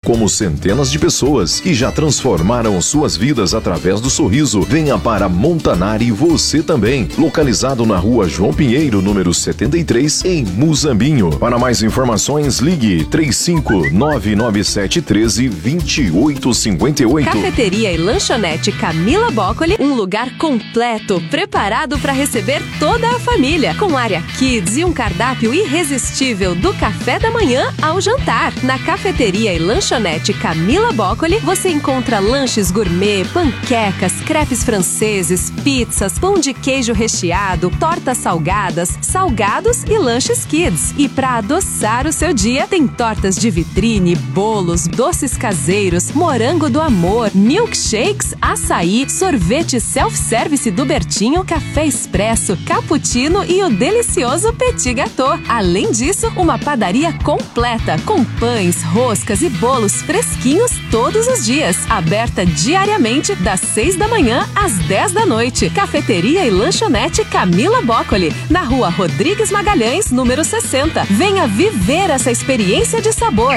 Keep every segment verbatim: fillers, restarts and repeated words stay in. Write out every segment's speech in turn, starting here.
como centenas de pessoas que já transformaram suas vidas através do sorriso, venha para Montanari você também. Localizado na rua João Pinheiro, número setenta e três, em Muzambinho. Para mais informações, ligue três cinco nove nove sete um três dois oito cinco oito. Cafeteria e lanchonete Camila Boccoli, um lugar completo, preparado para receber toda a família, com área kids e um cardápio irresistível do café da manhã ao jantar. Na cafeteria e lanchonete Camila Boccoli, você encontra lanches gourmet, panquecas, crepes franceses, pizzas, pão de queijo recheado, tortas salgadas, salgados e lanches kids. E para adoçar o seu dia, tem tortas de vitrine, bolos, doces caseiros, morango do amor, milkshakes, açaí, sorvete self-service do Bertinho, café expresso, cappuccino e o delicioso petit gâteau. Além disso, uma padaria completa com pães, roscas e bolos fresquinhos todos os dias. Aberta diariamente das seis da manhã às dez da noite. Cafeteria e lanchonete Camila Boccoli, na rua Rodrigues Magalhães, número sessenta. Venha viver essa experiência de sabor.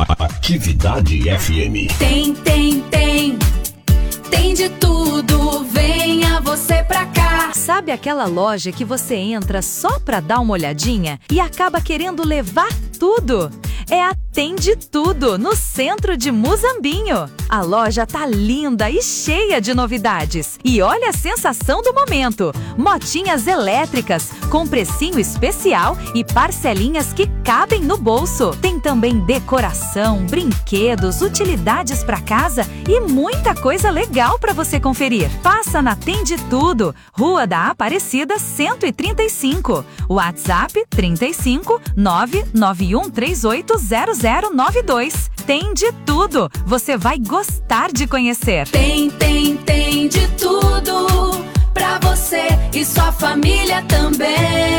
Atividade F M. Tem, tem, tem. Tem de tudo. Venha você pra cá. Sabe aquela loja que você entra só pra dar uma olhadinha e acaba querendo levar tudo? É a Tem de Tudo, no centro de Muzambinho. A loja tá linda e cheia de novidades. E olha a sensação do momento: motinhas elétricas com precinho especial e parcelinhas que cabem no bolso. Tem também decoração, brinquedos, utilidades para casa e muita coisa legal para você conferir. Passa na Tem de Tudo, Rua da Aparecida cento e trinta e cinco. WhatsApp trinta e cinco, nove nove um três oito zero zero nove dois. Tem de tudo. Você vai gostar de conhecer. Tem, tem, tem de tudo pra você e sua família também.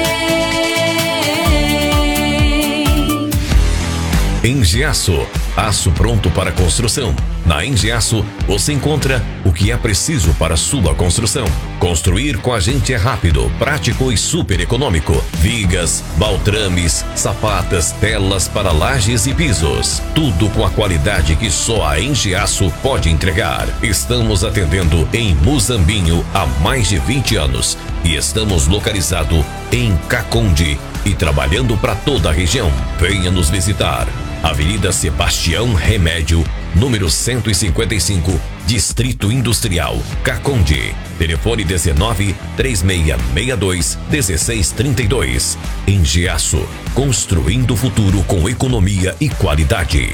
Engiaço, aço pronto para construção. Na Engiaço, você encontra o que é preciso para sua construção. Construir com a gente é rápido, prático e super econômico. Vigas, baltrames, sapatas, telas para lajes e pisos. Tudo com a qualidade que só a Engiaço pode entregar. Estamos atendendo em Muzambinho há mais de vinte anos e estamos localizados em Caconde e trabalhando para toda a região. Venha nos visitar. Avenida Sebastião Remédio, número cento e cinquenta e cinco, Distrito Industrial, Caconde. Telefone dezenove, três seis seis dois, um seis três dois. Engiaço, construindo o futuro com economia e qualidade.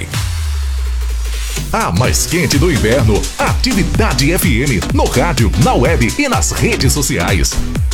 A mais quente do inverno, Atividade F M, no rádio, na web e nas redes sociais.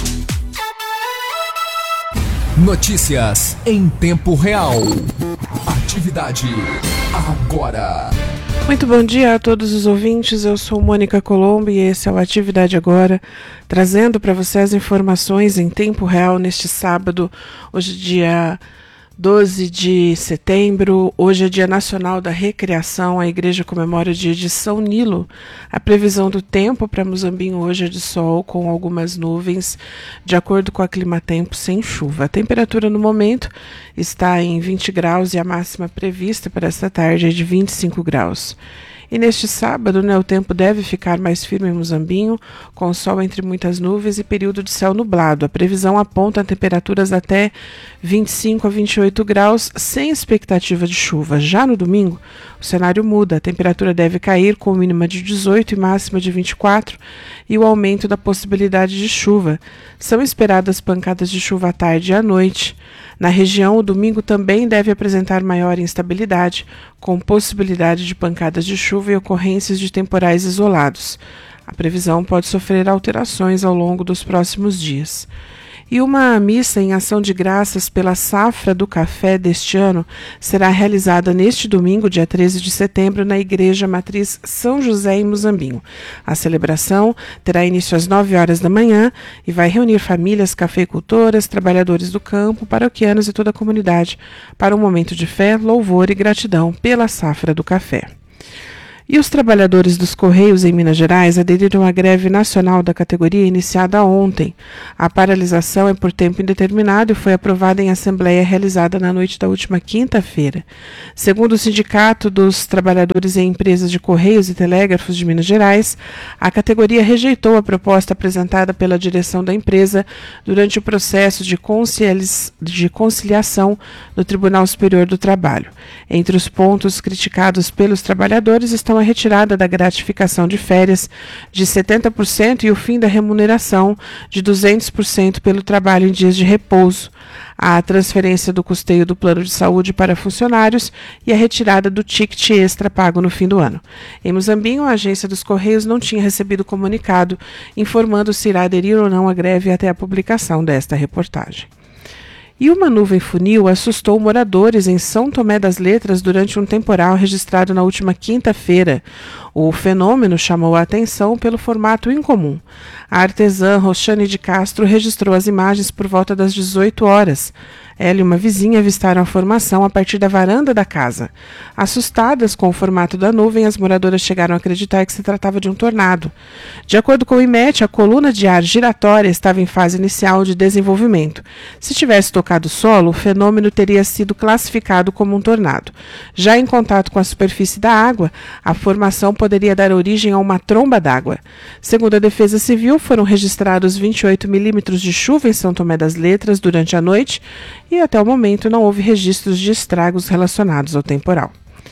Notícias em tempo real. Atividade agora. Muito bom dia a todos os ouvintes, eu sou Mônica Colombo e esse é o Atividade Agora, trazendo para vocês informações em tempo real neste sábado, hoje dia doze de setembro, hoje é Dia Nacional da Recreação, a igreja comemora o dia de São Nilo. A previsão do tempo para Muzambinho hoje é de sol com algumas nuvens, de acordo com a Climatempo, sem chuva. A temperatura no momento está em vinte graus e a máxima prevista para esta tarde é de vinte e cinco graus. E neste sábado, né, o tempo deve ficar mais firme em Muzambinho, com sol entre muitas nuvens e período de céu nublado. A previsão aponta temperaturas até vinte e cinco a vinte e oito graus, sem expectativa de chuva. Já no domingo, o cenário muda. A temperatura deve cair com mínima de dezoito e máxima de vinte e quatro e o aumento da possibilidade de chuva. São esperadas pancadas de chuva à tarde e à noite. Na região, o domingo também deve apresentar maior instabilidade, com possibilidade de pancadas de chuva e ocorrências de temporais isolados. A previsão pode sofrer alterações ao longo dos próximos dias. E uma missa em ação de graças pela safra do café deste ano será realizada neste domingo, dia treze de setembro, na Igreja Matriz São José, em Muzambinho. A celebração terá início às nove horas da manhã e vai reunir famílias cafeicultoras, trabalhadores do campo, paroquianos e toda a comunidade para um momento de fé, louvor e gratidão pela safra do café. E os trabalhadores dos Correios em Minas Gerais aderiram à greve nacional da categoria iniciada ontem. A paralisação é por tempo indeterminado e foi aprovada em assembleia realizada na noite da última quinta-feira. Segundo o Sindicato dos Trabalhadores em Empresas de Correios e Telégrafos de Minas Gerais, a categoria rejeitou a proposta apresentada pela direção da empresa durante o processo de, de conciliação no Tribunal Superior do Trabalho. Entre os pontos criticados pelos trabalhadores estão a retirada da gratificação de férias de setenta por cento e o fim da remuneração de duzentos por cento pelo trabalho em dias de repouso, a transferência do custeio do plano de saúde para funcionários e a retirada do ticket extra pago no fim do ano. Em Muzambinho, a agência dos Correios não tinha recebido comunicado informando se irá aderir ou não à greve até a publicação desta reportagem. E uma nuvem funil assustou moradores em São Tomé das Letras durante um temporal registrado na última quinta-feira. O fenômeno chamou a atenção pelo formato incomum. A artesã Roxane de Castro registrou as imagens por volta das dezoito horas. Ela e uma vizinha avistaram a formação a partir da varanda da casa. Assustadas com o formato da nuvem, as moradoras chegaram a acreditar que se tratava de um tornado. De acordo com o IMET, a coluna de ar giratória estava em fase inicial de desenvolvimento. Se tivesse tocado o solo, o fenômeno teria sido classificado como um tornado. Já em contato com a superfície da água, a formação poderia dar origem a uma tromba d'água. Segundo a Defesa Civil, foram registrados vinte e oito milímetros de chuva em São Tomé das Letras durante a noite e até o momento não houve registros de estragos relacionados ao temporal.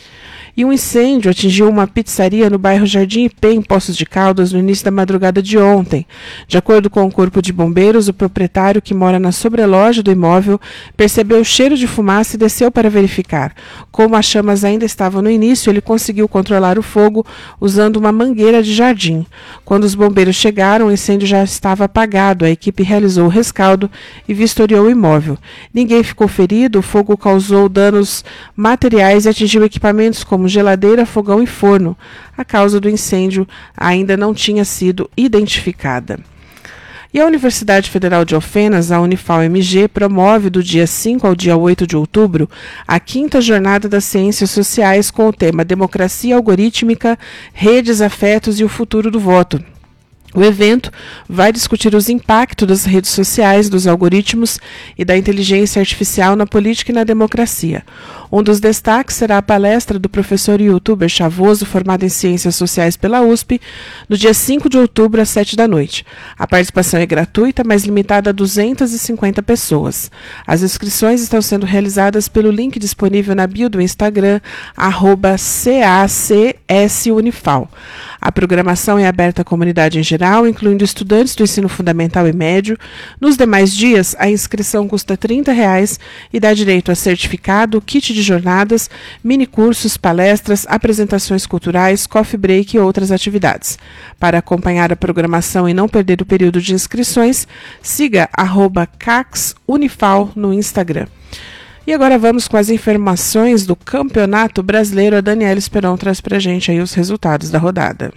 E um incêndio atingiu uma pizzaria no bairro Jardim Ipê, em Poços de Caldas, no início da madrugada de ontem. De acordo com o Corpo de Bombeiros, o proprietário, que mora na sobreloja do imóvel, percebeu o cheiro de fumaça e desceu para verificar. Como as chamas ainda estavam no início, ele conseguiu controlar o fogo usando uma mangueira de jardim. Quando os bombeiros chegaram, o incêndio já estava apagado. A equipe realizou o rescaldo e vistoriou o imóvel. Ninguém ficou ferido, o fogo causou danos materiais e atingiu equipamentos como como geladeira, fogão e forno. A causa do incêndio ainda não tinha sido identificada. E a Universidade Federal de Alfenas, a Unifal-M G, promove do dia cinco ao dia oito de outubro a quinta Jornada das Ciências Sociais com o tema Democracia Algorítmica, Redes, Afetos e o Futuro do Voto. O evento vai discutir os impactos das redes sociais, dos algoritmos e da inteligência artificial na política e na democracia. Um dos destaques será a palestra do professor e youtuber Chavoso, formado em Ciências Sociais pela U S P, no dia cinco de outubro, às sete da noite. A participação é gratuita, mas limitada a duzentas e cinquenta pessoas. As inscrições estão sendo realizadas pelo link disponível na bio do Instagram, arroba C A C S Unifal. A programação é aberta à comunidade em geral, incluindo estudantes do ensino fundamental e médio. Nos demais dias, a inscrição custa trinta reais e dá direito a certificado, kit de jornadas, minicursos, palestras, apresentações culturais, coffee break e outras atividades. Para acompanhar a programação e não perder o período de inscrições, siga arroba Cax Unifal no Instagram. E agora vamos com as informações do Campeonato Brasileiro. A Daniela Esperon traz pra gente aí os resultados da rodada.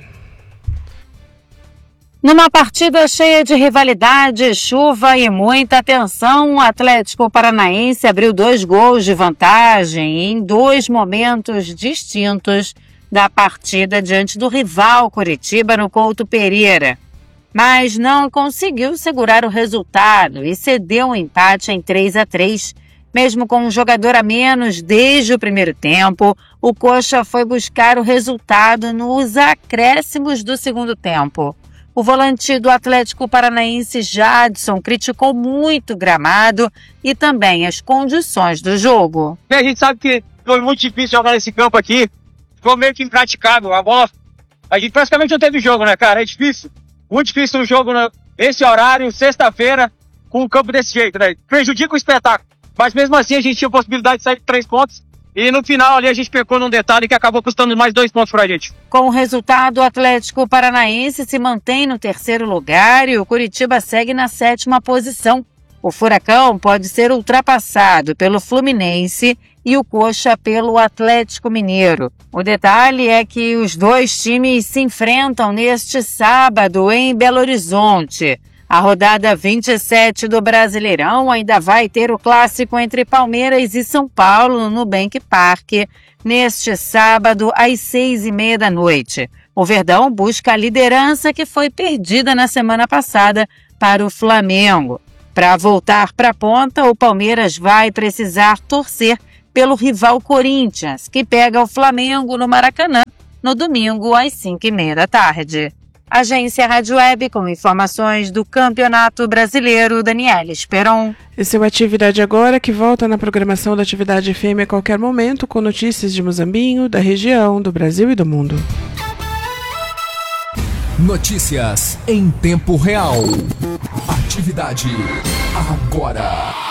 Numa partida cheia de rivalidade, chuva e muita tensão, o Atlético Paranaense abriu dois gols de vantagem em dois momentos distintos da partida diante do rival Coritiba no Couto Pereira. Mas não conseguiu segurar o resultado e cedeu um empate em três a três. Mesmo com um jogador a menos desde o primeiro tempo, o Coxa foi buscar o resultado nos acréscimos do segundo tempo. O volante do Atlético Paranaense, Jadson, criticou muito o gramado e também as condições do jogo. A gente sabe que foi muito difícil jogar nesse campo aqui, ficou meio que impraticável. A bola, a gente praticamente não teve jogo, né, cara? É difícil, muito difícil um jogo nesse horário, sexta-feira, com um campo desse jeito, né? Prejudica o espetáculo. Mas mesmo assim a gente tinha a possibilidade de sair com três pontos. E no final ali a gente pecou num detalhe que acabou custando mais dois pontos pra gente. Com o resultado, o Atlético Paranaense se mantém no terceiro lugar e o Coritiba segue na sétima posição. O Furacão pode ser ultrapassado pelo Fluminense e o Coxa pelo Atlético Mineiro. O detalhe é que os dois times se enfrentam neste sábado em Belo Horizonte. A rodada vinte e sete do Brasileirão ainda vai ter o clássico entre Palmeiras e São Paulo no Nubank Park neste sábado às seis e meia da noite. O Verdão busca a liderança que foi perdida na semana passada para o Flamengo. Para voltar para a ponta, o Palmeiras vai precisar torcer pelo rival Corinthians, que pega o Flamengo no Maracanã no domingo às cinco e meia da tarde. Agência Rádio Web com informações do Campeonato Brasileiro, Daniela Esperon. Esse é o Atividade Agora, que volta na programação da Atividade F M a qualquer momento, com notícias de Muzambinho, da região, do Brasil e do mundo. Notícias em tempo real. Atividade agora.